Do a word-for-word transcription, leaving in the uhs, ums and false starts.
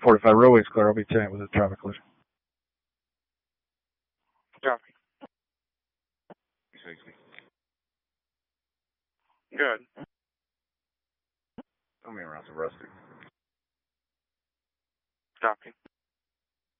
forty-five roadway's clear. I'll be ten with a traffic collision. Copy. Good. Tell me around to Rusty. Copy.